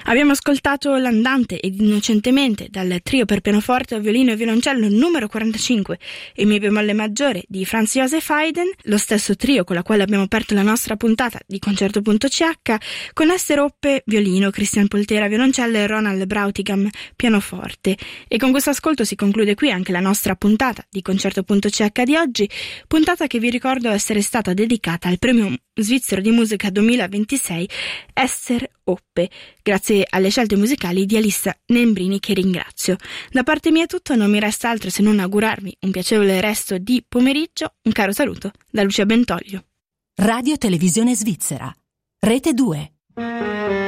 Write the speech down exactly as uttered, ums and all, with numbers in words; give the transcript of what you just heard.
Abbiamo ascoltato L'Andante ed Innocentemente dal trio per pianoforte, violino e violoncello numero quarantacinque e mi bemolle maggiore di Franz Joseph Haydn, lo stesso trio con la quale abbiamo aperto la nostra puntata di Concerto.ch, con Esther Hoppe violino, Christian Poltera violoncello e Ronald Brautigam pianoforte. E con questo ascolto si conclude qui anche la nostra puntata di Concerto.ch di oggi, puntata che vi ricordo essere stata dedicata al premio svizzero di musica duemilaventisei Esther Hoppe, grazie alle scelte musicali di Alissa Nembrini, che ringrazio. Da parte mia è tutto, non mi resta altro se non augurarvi un piacevole resto di pomeriggio. Un caro saluto da Lucia Bentoglio. Radio Televisione Svizzera, Rete due.